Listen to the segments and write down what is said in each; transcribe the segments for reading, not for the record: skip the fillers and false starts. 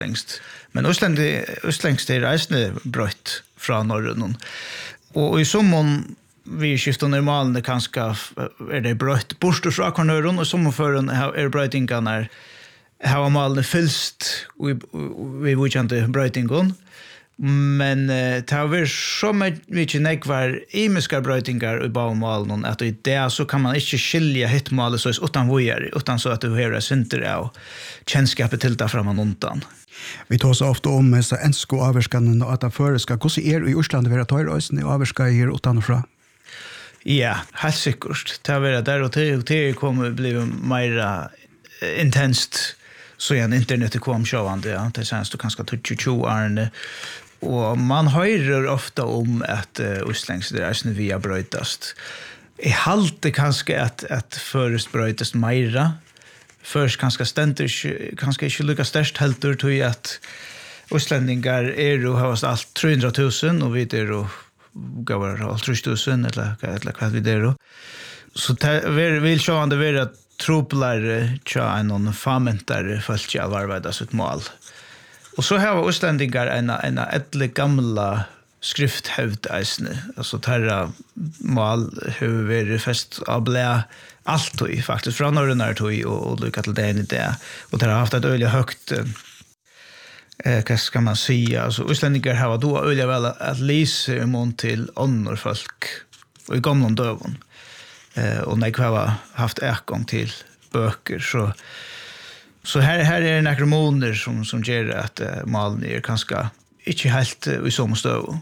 längst. Men östlängst är reisende brött från norrön. Och i sommaren vi skiftar normalt kanske är det brött bort från kornöron och sommarfören är brötingar när har malen fyllst vi vill inte brötingon. Men det har varit så mycket nekvar imiska brötingar i bavmalen att i det så kan man inte skilja hittmalet så utan vojer utan så att du har synter av känskapet till där framan undan. Vi tar så ofta om så ensko avskanna och att det föreska hur i Osland vara tar ösn i avska här utanför. Ja, helt säkert. Det har varit där och det kommer bli mer intenst så igen internet kom sjövande ja det känns då kanske 22 år och man hör ofta om att Ostlängs det är via brötast. I halte kanske att först brötast mera. Först kanske ständer kanske inte lyckas störst helt ur till att Ostlänningar är och har allt 300 000 och vi är och gavar allt 3000 eller vad vi det då. Så det vill sjövande vara troplare tja en famentare fölkja varvada sitt mål. Och så har Ostlänningar en ädle gamla skrifthävd eisne. Alltså terra mål hur vi fest av blä allt i faktiskt från norrönar tog och lycka till den i det. Och det har haft ett öliga högt vad ska man säga. Alltså Ostlänningar har då öliga väl att lysa imon till annor folk och i gamla dövon. Och när jag har haft ägång till böcker så här är några månader som gör att malen är ganska inte helt i samma stöv.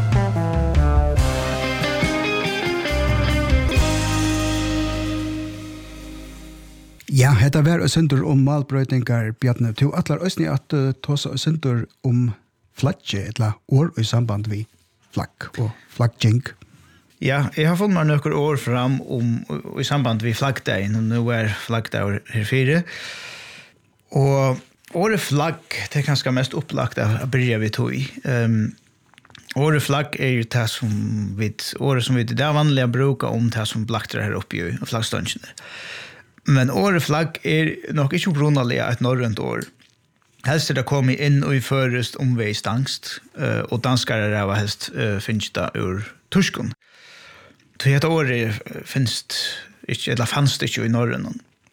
Ja, det var en synder om malbrøytingar, Bjarne. Du atler også at ta seg en synder om flagge, eller år i samband med flagg og flagging. Ja, jeg har fått meg noen år fram i samband med flaggdagen, og nå er flaggdag her 4. Og året flagg, det er kanskje mest opplagt av bryr vi tog i. Året flagg er jo det som vi det er vanlige bruker om det som blakter her oppe i flaggståndene. Men året flagg er nok ikke opprunnelige et norrønt år. Helst er det kommet inn og i førest omveistangst, og danskere er helst finnes det ur Torskon. Så dette året fanns det ikke i norrøn.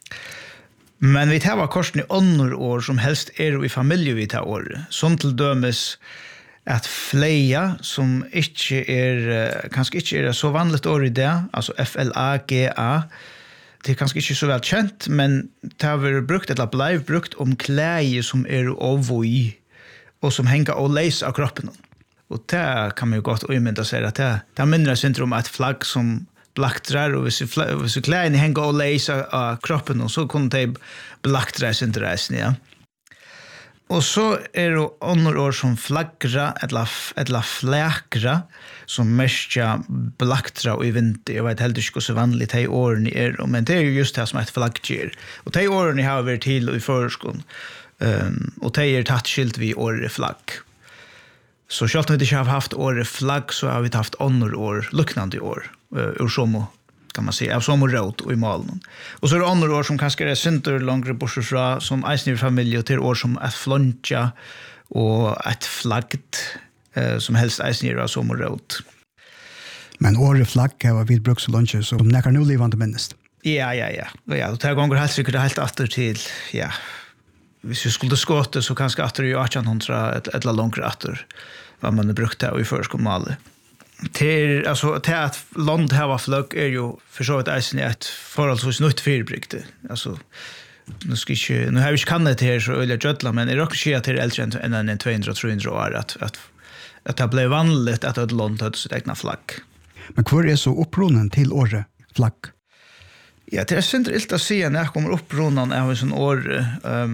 Men vi tar korsen i andre år som helst er i familie vi tar året. Som til dømes at fleia, som ikke kanskje ikke er så vanligt år i det, altså FLAGA, det er kanskje ikke så vel kjent, men det har vært brukt, eller blei brukt om klæge som er ovoi, og som henger og leis av kroppen. Og det kan man jo godt umynda seg at det minner syndrom at flagg som blaktrar, og hvis klægene henger og leis av kroppen, så kunne de blaktrar syndreisen, ja. Og så er det andre år som flaggra, eller flækra, som mestja blaktra og i vinter. Jeg vet heller ikke så vanlig de årene er, men det er jo just det som et flaggger. Og de årene har vært til i førskolen, og de er tatt skilt vi året flagg. Så selv om vi ikke har haft året flagg, så har vi haft andre år, lukknande år, ur somo, kan man säga, av somo råd och i malen. Och så är det andra år som kanske är synder långre bortsfra, som eisner familj och till år som ett floncha och ett flaggt, som helst eisner av somo råd. Men året flagg har vi brukt så luncher som näkar nu livande minst. Ja. Ja, och det här gånger helt sikkert helt atter till, ja, hvis vi skulle skåte så kanske atter i 1800 eller långre atter vad man har brukt det i förskomalet. Till att land här flög är ju för så att eisen är ett förhållsvis nytt fyrbryggte. Alltså nu har vi inte kannat det här så öliga gödla, men det är också att det är äldre än 200-300 år att det blev vanligt att ett land hade sitt egna flagg. Men hur är så upprunnen till året flagg? Ja, det är inte illt att säga när jag kommer upprunnen av en sån år.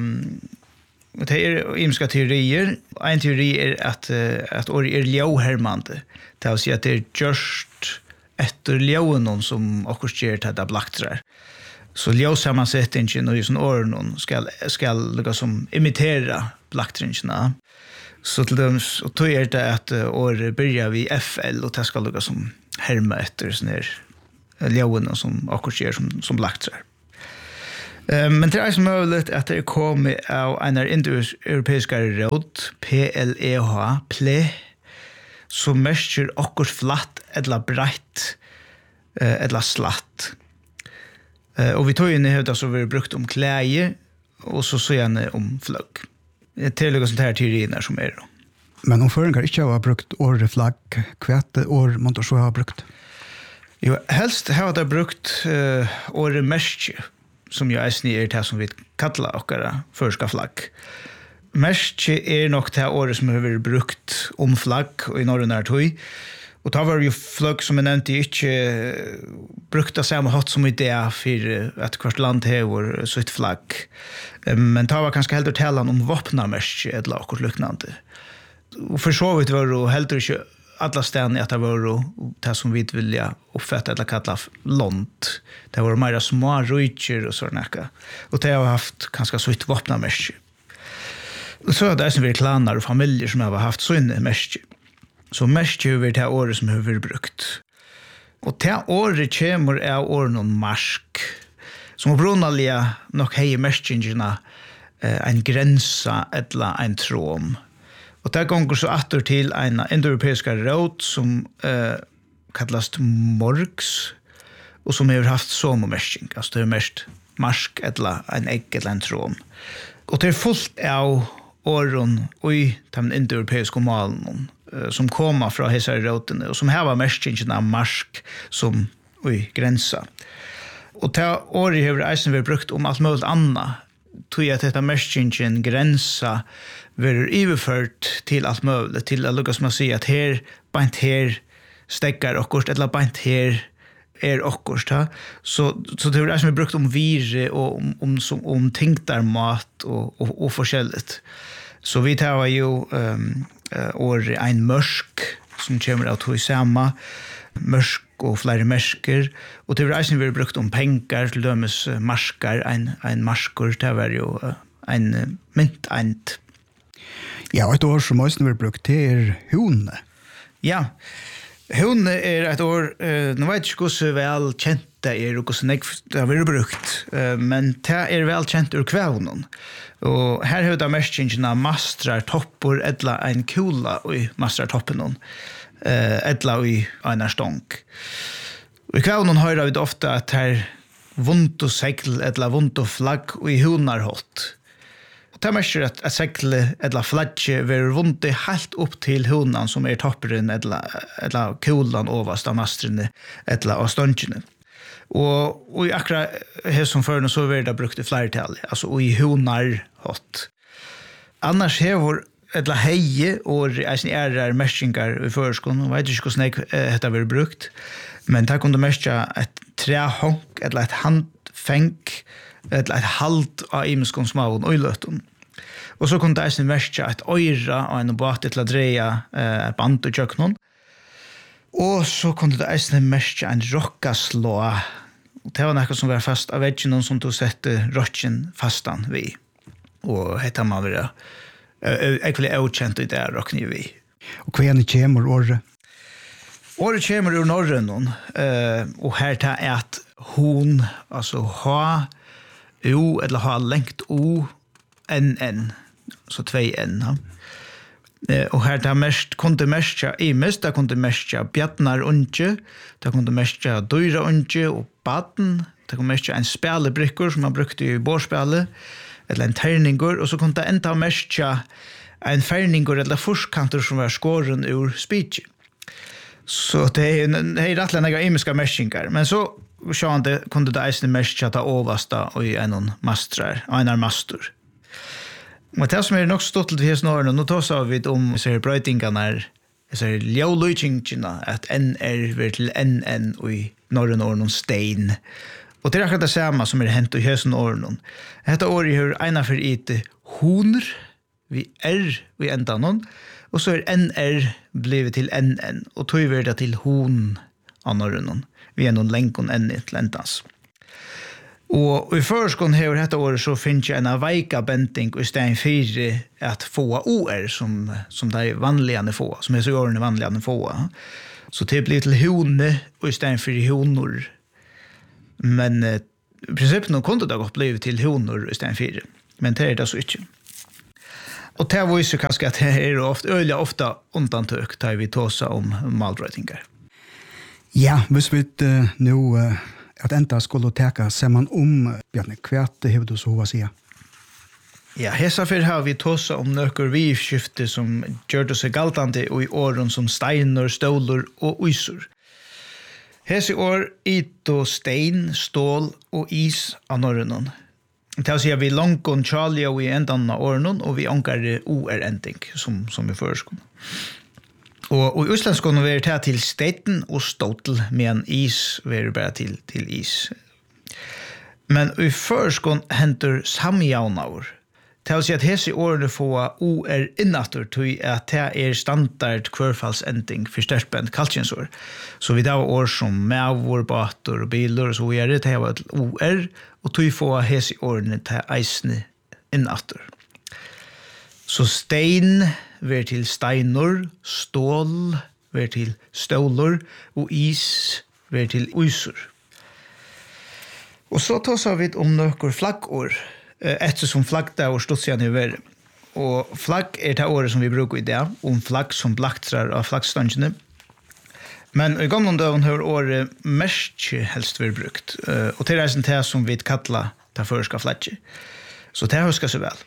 Det är imska teorier. En teori är att år är ljauhermande. Det vill säga att det är just efter ljaunen som också ger till det blaktrar. Så ljausammansättningen och sån åren ska lukka som imitera blaktringarna. Så till dem så tror jag det att år börjar vi FL och det ska lukka som härma efter sån här ljaunen som också ger som blaktrar. Men det som möjligt att det kommer av en europeiska råd, PLEH, PLE, som mestjer okkur flatt eller brett eller slatt. Och vi tog in i huvud så vi brukt om kläje och så gärna om flagg. Det är sånt här teorierna som är då. Men om föringar inte har brukt året flagg, kvart år man då så har brukt? Jo, helst har det brukt året mestje, som jag är det som vi kallar okkara förska flagg. Mestje är nog det året som har brukt om flagg och i norröna tog. Och då var det ju flagg som jag nämnde inte brukta samma hatt som idé för att kvart land har sitt flagg. Men det var kanske helt talan om vapnarmestje eller något liknande. Och för så vitt var det helt inte alla städer att det var det som vi vilja uppfatta eller kalla lont. Det var mer små rujtjer och sådana. Och det har haft ganska sitt vapnarmestje. Och så är det som vi klanar och familjer som har haft sådana mestje. Så mest har vi det året som har vært brukt. Og det året kommer av året noen marsk, som opprinnelig nok har mestingene en grensa eller en tråm. Og det går så atter til en indoeuropeiska råd som kallas morgs, og som har haft sommermesting, altså det er mest marsk eller en egg eller en tråm. Og det er fullt av åren i de indoeuropeiska malen, som kommer fra hese rådene, og som har mestingen av marsk som grensa. Og til året har eisen vært brukt om alt mulig annet, tog at dette mestingen grensa blir overført til alt mulig, til å lukke som å si at her, beint her, stekker okkurst, eller beint her er okkurst. Så det har eisen vært brukt om vire, og om tingtarmat og forskjelligt. Så vi tar jo året en mørsk som kommer av to i samma mørsk og flere mersker, og det var eisen vi har brukt om penger til dømes marskar, en marskor, det var jo en mynteind. Ja, et år som eisen vi har brukt, det er hone. Ja, hone er et år, nå vet jeg ikke hvordan vel kjent det er, og hvordan det har vært brukt, men det er vel kjent ur kvævnen. Og her har vi da mestingene mastrar toppor, edla en kula i mastrar toppen, edla i en stång. Og i kvævnen hører vi ofta at her vondt og segl, edla vondt og flagg, og i hunar hot. Og det mestir at seglet, edla flagget, vil vondt helt opp til hunan som er topperen, edla kulan overst av mastrene, edla av stångene. Og i akkurat her som før, så vil det brukt i flertall, altså i hunar hot. Annars hever etla heie og eisen mestingar i føreskånd, og vet ikke hvordan dette vil brukt, men det kunne mestja et trehonk, eller et handfeng, eller et halt av imenskånd smaven og i løtten. Og så kunne det eisen mestja et øyra og en båt til å dreie band og tjøknon. Og så kunne det eisen mestja en rockaslå. Det var noe som var fast av veggen, som du sette rocken fastan vi. Og hette man være egentlig avkjent i det rockni vi. Og hva gjerne kommer året? Året kommer ur norren, og her tar jeg at hon, altså ha, o, eller ha lengt o, n, så 2 n. Og her tar mest, kunde mestja i mest, det kunde mestja bjarnar unge, det kunde mestja dyra unge og baden, det kunde mestja en spjalebrikker som man brukte i bårspjale, eller en terningur, og så kunne det enda mestja en ferningur eller forskanter som var skåren ur spitje. Så det er rettelig nega imiska mestingar, men så kunde det eisne mestja ta oversta og i einar mastur. Og det som er nok stått til hos Norge, nå tar vi om brøytingarna, ljåløytingina, at NR vil til NN og i Norge stein. Og det er akkurat det samme som er hent i høsten åren. Dette året har ena for ite honer, vi i endan, og så er NR blivet til NN, og tog vi det til hon av Norge. Vi er noen lenkon N til endans. Og i førskånd her dette året så finnes jeg en veika benting i stedet for at få OR som det er vanlige få, som er så årene vanlige få. Så det blir til hone og i stedet for honor. Men I princip nu kunde det gått blivit till honor istället för. Men det är det så inte. Och det var ju så kanske att det är ofta undantag där vi tåsa om malbrötingar. Ja, hvis vi nu att ända skulle täcka ser man Bjarne kvärt det du så vad säga. Ja, hesa för har vi tåsa om nöker vi skifte som gör det så galtande och i åren som steiner, stålar och isor. Hesa år ito stein, stål och is av norrönen. Det vill säga vi långon Charlie och i ändan av åren och vi ankar OR-ending som vi föreskon. Och i Østlandskon är det till steiten och ståtel men is är det bara till is. Men i föreskon händer samjaunavur. Det vill säga att hese årene får OR innatur till att det är standard kvörfallsending för störspent kalkjensår. Så vi har år som mävor, bator och bilar och så vidare. Det har varit OR och till får hese årene till eisne innatur. Så stein ver till steinor, stål ver till stålor och is ver till isor. Och så tar vi om några flaggår. Eftersom flaggdag och studsjan är värre. Och flagg är det året som vi brukar i det. Om flagg som blaktrar av flaggstångarna. Men i gamla dagen har året mest helst vi brukt. Och det är det som vi kallar det förska flagget. Så det huskar sig väl.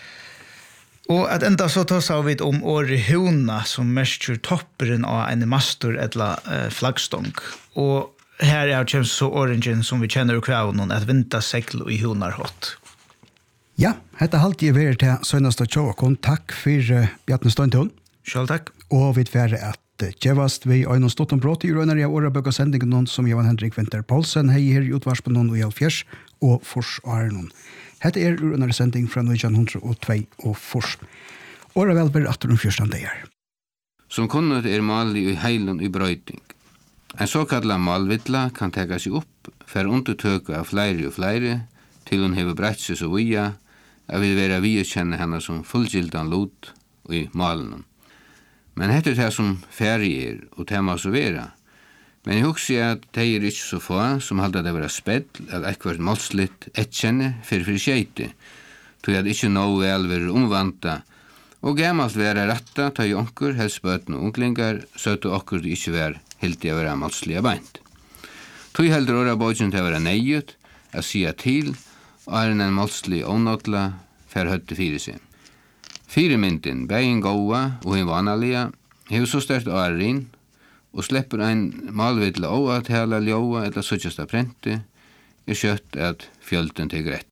Och att ända så tar vi om året hona som mest topperen av en master eller flaggstång. Och här är det så orangen som vi känner ur kväven att vinta segl i honar hot. Ja, detta halt jag ver till sönaste tjåkon. Tack för Bjarne Støyntun. Själv tack. Och vi färre att gevast vi en stått brott i rönar av åra böga sändningen som Johan Henrik Winter Paulsen hej här i utvarspen och i Alfjärs och Fors Arnon. Detta är rönar sändning från 1902 och Fors. Åra välber att de första dagar. Som kunnet mal i heilen i brøyting. En såkallad malvittla kan tega seg upp for undertøk av flere og flere til hun hever brett seg så via jeg vil være vi kjenne henne som fullgildan lot i malen. Men hette det som ferie og det må så være. Men jeg husker at det er ikke så få som halda det være spedd at ekkert målslitt etkjenne for skjeite, tog at ikke noe vel være omvanta og gammalt være retta ta i onker, helst bøten og unglingar, søtte okkur det ikke være helt å være målslige beint. Tog heldur åra bøtjen til å være nøyut, å sia til, og er en målslig ånåtla for høtte fire seg. Fire mynden, begin gåa og en vanalige, hever så stert åren, og slipper ein malvidla å at hela ljóa eller suttjasta prente, er kjøtt at fjölden til grett.